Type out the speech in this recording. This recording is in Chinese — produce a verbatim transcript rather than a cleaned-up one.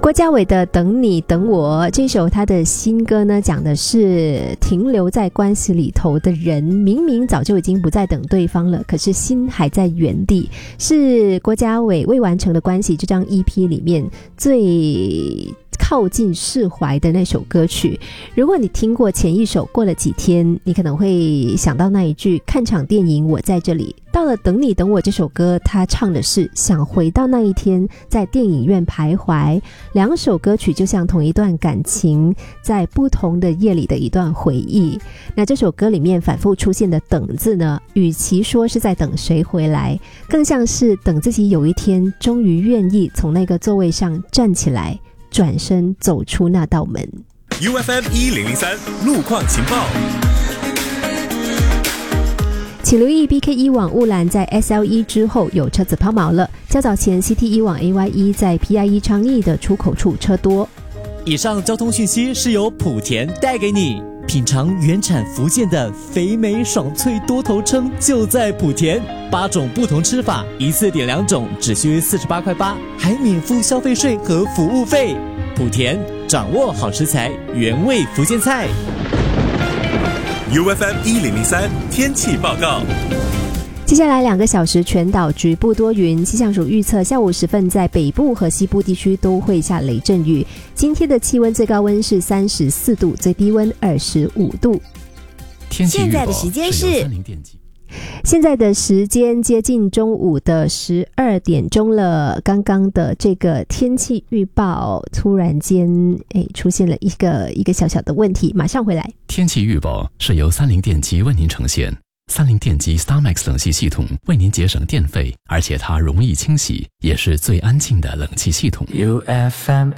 郭嘉伟的《等你等我》这首他的新歌呢，讲的是停留在关系里头的人，明明早就已经不再等对方了，可是心还在原地，是郭嘉伟未完成的关系这张 E P 里面最靠近释怀的那首歌曲。如果你听过前一首过了几天，你可能会想到那一句看场电影我在这里。到了等你等我这首歌，他唱的是想回到那一天，在电影院徘徊。两首歌曲就像同一段感情，在不同的夜里的一段回忆。那这首歌里面反复出现的等字呢，与其说是在等谁回来，更像是等自己有一天终于愿意从那个座位上站起来，转身走出那道门。 U F M 一零零三路况情报。 请留意 B K 一网雾兰在 S L 一 之后有车子抛锚了，较早前 C T 一网 A Y 一 在 P I 一 昌邑的出口处车多。 以上交通讯息是由莆田带给你，品尝原产福建的肥美爽脆多头称就在莆田，八种不同吃法，一次点两种只需四十八块八，还免付消费税和服务费。莆田掌握好食材，原味福建菜。 U F M 一零零三天气报告。 接下来两个小时全岛局部多云，气象署预测下午时分在北部和西部地区都会下雷阵雨。今天的气温最高温是三十四度，最低温二十五度。 天气预报现在的时间是现在的时间接近中午的十二点钟了。刚刚的这个天气预报突然间诶出现了一个一个小小的问题，马上回来。 天气预报是由三菱电机为您呈现。三菱电机 StarMax 冷气系统为您节省电费，而且它容易清洗，也是最安静的冷气系统。 U F M